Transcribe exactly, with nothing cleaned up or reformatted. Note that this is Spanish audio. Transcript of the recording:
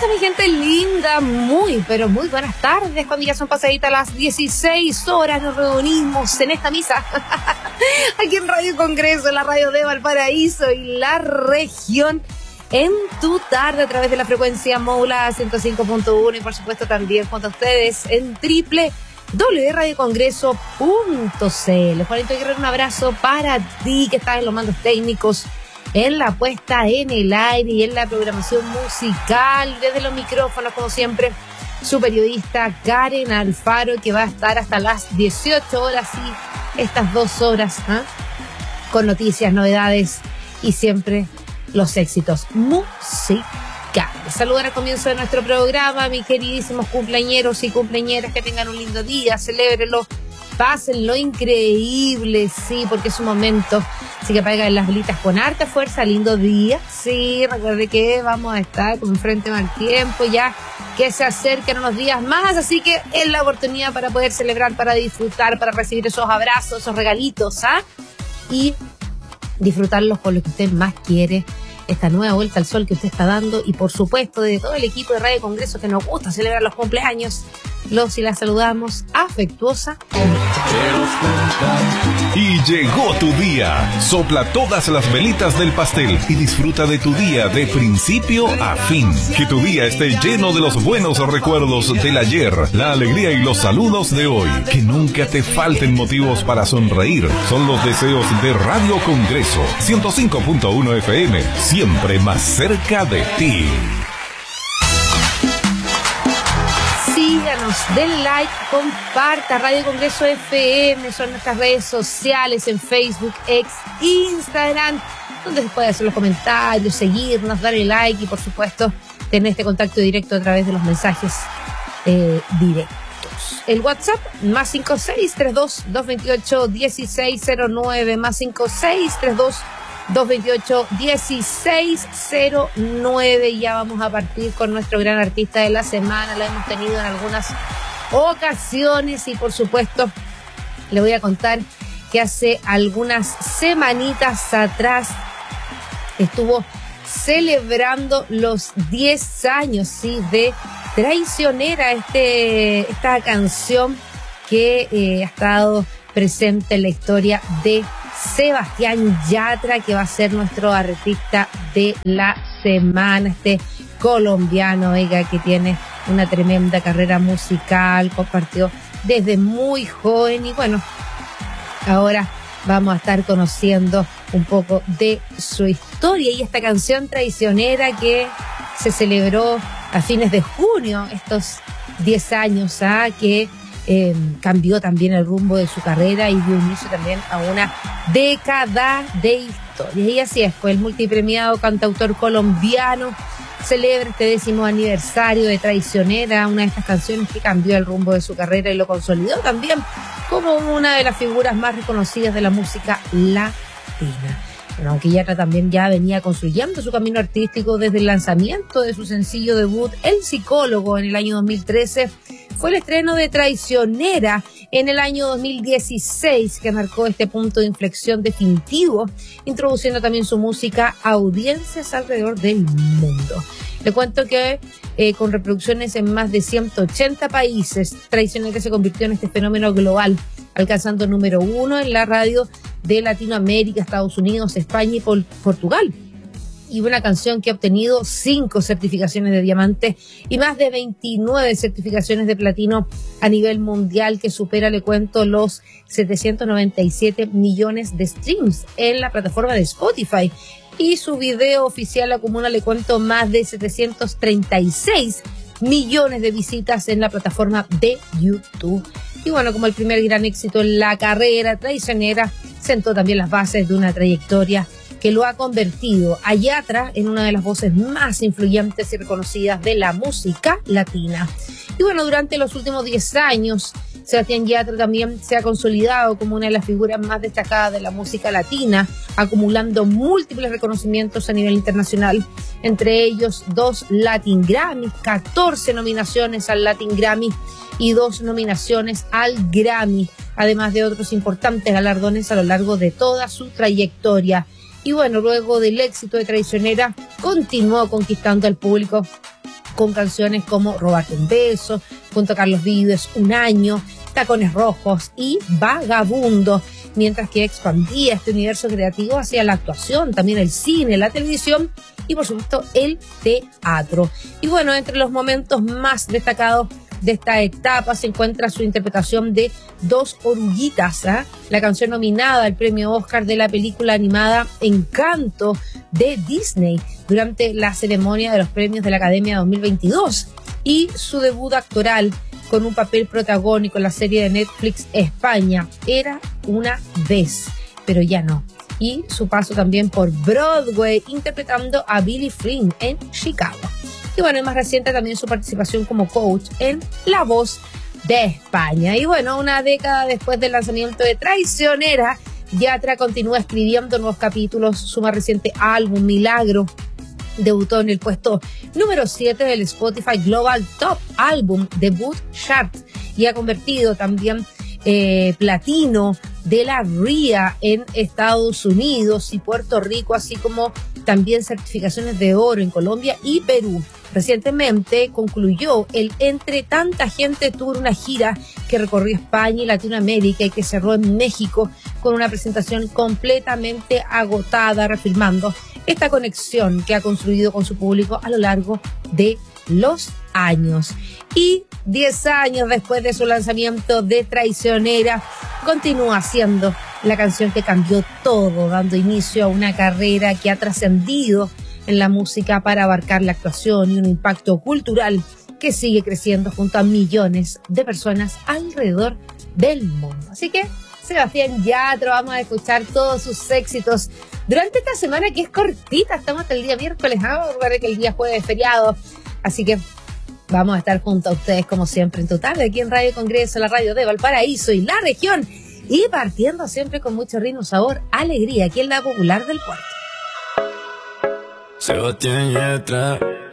está mi gente linda? Muy, pero muy buenas tardes. Cuando ya son pasaditas las dieciséis horas, nos reunimos en esta misa aquí en Radio Congreso, en la radio de Valparaíso y la región, en tu tarde a través de la frecuencia modulada ciento cinco punto uno y por supuesto también junto a ustedes en doble u doble u doble u punto radio congreso punto c l. Juanito Guerrero, un abrazo para ti que estás en los mandos técnicos, en la puesta en el aire y en la programación musical, desde los micrófonos, como siempre, su periodista Karen Alfaro, que va a estar hasta las dieciocho horas y estas dos horas, ¿eh? con noticias, novedades y siempre los éxitos musicales. Saludar al comienzo de nuestro programa, mis queridísimos cumpleañeros y cumpleañeras, que tengan un lindo día, celébrenlo, pásenlo increíble, sí, porque es un momento. Así que apaguen las velitas con harta fuerza, lindo día. Sí, recuerde que vamos a estar con frente mal tiempo, ya que se acercan unos días más, así que es la oportunidad para poder celebrar, para disfrutar, para recibir esos abrazos, esos regalitos, ¿ah? Y disfrutarlos con lo que usted más quiere, esta nueva vuelta al sol que usted está dando, y por supuesto de todo el equipo de Radio Congreso que nos gusta celebrar los cumpleaños, los y las saludamos afectuosamente. Y llegó tu día. Sopla todas las velitas del pastel y disfruta de tu día de principio a fin. Que tu día esté lleno de los buenos recuerdos del ayer, la alegría y los saludos de hoy. Que nunca te falten motivos para sonreír. Son los deseos de Radio Congreso ciento cinco punto uno F M, siempre más cerca de ti. Síganos, den like, comparta. Radio Congreso F M son nuestras redes sociales en Facebook, X, Instagram, donde se puede hacer los comentarios, seguirnos, darle like y por supuesto tener este contacto directo a través de los mensajes eh, directos. El WhatsApp, más cinco seis tres dos, dos dos ocho, uno seis cero nueve, más cinco seis tres dos, dos dos ocho, uno seis cero nueve. Ya vamos a partir con nuestro gran artista de la semana. Lo hemos tenido en algunas ocasiones y por supuesto le voy a contar que hace algunas semanitas atrás estuvo celebrando los diez años, sí, de Traicionera, este, esta canción que eh, ha estado presente en la historia de Sebastián Yatra, que va a ser nuestro artista de la semana, este colombiano, oiga, que tiene una tremenda carrera musical, compartió desde muy joven y bueno, ahora vamos a estar conociendo un poco de su historia y esta canción Traicionera que se celebró a fines de junio, estos diez años, ¿ah? que Eh, cambió también el rumbo de su carrera y dio inicio también a una década de historia. Y así es, pues el multipremiado cantautor colombiano celebra este décimo aniversario de Traicionera, una de estas canciones que cambió el rumbo de su carrera y lo consolidó también como una de las figuras más reconocidas de la música latina. Bueno, aunque Yatra también ya venía construyendo su camino artístico desde el lanzamiento de su sencillo debut El Psicólogo en el año dos mil trece, fue el estreno de Traicionera en el año dos mil dieciséis que marcó este punto de inflexión definitivo, introduciendo también su música a audiencias alrededor del mundo. Le cuento que eh, con reproducciones en más de ciento ochenta países, Traicionera se convirtió en este fenómeno global, alcanzando número uno en la radio de Latinoamérica, Estados Unidos, España y Pol- Portugal. Y una canción que ha obtenido cinco certificaciones de diamante y más de veintinueve certificaciones de platino a nivel mundial, que supera, le cuento, los setecientos noventa y siete millones de streams en la plataforma de Spotify. Y su video oficial acumula, le cuento, más de setecientos treinta y seis millones de visitas en la plataforma de YouTube. Y bueno, como el primer gran éxito en la carrera, Traicionera sentó también las bases de una trayectoria que lo ha convertido a Yatra en una de las voces más influyentes y reconocidas de la música latina. Y bueno, durante los últimos diez años, Sebastián Yatra también se ha consolidado como una de las figuras más destacadas de la música latina, acumulando múltiples reconocimientos a nivel internacional, entre ellos dos Latin Grammys, catorce nominaciones al Latin Grammy y dos nominaciones al Grammy, además de otros importantes galardones a lo largo de toda su trayectoria. Y bueno, luego del éxito de Traicionera, continuó conquistando al público con canciones como Robarte un beso, junto a Carlos Vives, Un año, Tacones Rojos y Vagabundo, mientras que expandía este universo creativo hacia la actuación, también el cine, la televisión y por supuesto el teatro. Y bueno, entre los momentos más destacados de esta etapa se encuentra su interpretación de Dos Oruguitas, ¿eh? la canción nominada al premio Oscar de la película animada Encanto de Disney durante la ceremonia de los premios de la Academia dos mil veintidós, y su debut actoral con un papel protagónico en la serie de Netflix España, Era una vez, pero ya no. Y su paso también por Broadway interpretando a Billy Flynn en Chicago. Y bueno, y más reciente también su participación como coach en La Voz de España. Y bueno, una década después del lanzamiento de Traicionera, Yatra continúa escribiendo nuevos capítulos. Su más reciente álbum, Milagro, debutó en el puesto número siete del Spotify Global Top Album Debut Chart y ha convertido también eh, platino de la R I A en Estados Unidos y Puerto Rico, así como también certificaciones de oro en Colombia y Perú. Recientemente concluyó el Entre Tanta Gente Tour, una gira que recorrió España y Latinoamérica y que cerró en México con una presentación completamente agotada, reafirmando esta conexión que ha construido con su público a lo largo de los años. Y diez años después de su lanzamiento de Traicionera, continúa siendo la canción que cambió todo, dando inicio a una carrera que ha trascendido en la música para abarcar la actuación y un impacto cultural que sigue creciendo junto a millones de personas alrededor del mundo. Así que, Sebastián Yatra, vamos a escuchar todos sus éxitos durante esta semana que es cortita. Estamos hasta el día miércoles, ¿no? Recuerden que el día jueves es feriado, así que vamos a estar junto a ustedes como siempre en tu tarde aquí en Radio Congreso, la radio de Valparaíso y la región, y partiendo siempre con mucho ritmo, sabor, alegría aquí en la popular del puerto. Sebastián Yatra.